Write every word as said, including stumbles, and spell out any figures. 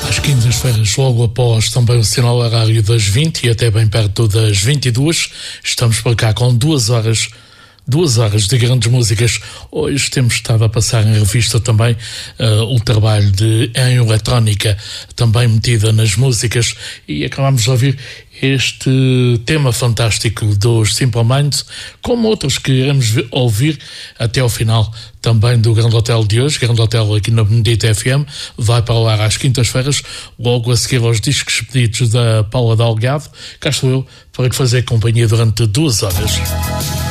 Às quintas-feiras, logo após também o sinal horário das vinte e até bem perto das vinte e duas, estamos para cá com duas horas, duas horas de grandes músicas. Hoje temos estado a passar em revista também uh, o trabalho de em eletrónica, também metida nas músicas, e acabamos de ouvir este tema fantástico dos Simple Minds, como outros que iremos ouvir até ao final também do Grande Hotel de hoje. Grande Hotel aqui na Benedita F M vai para o ar às quintas-feiras, logo a seguir aos discos pedidos da Paula Delgado. Cá estou eu para lhe fazer companhia durante duas horas.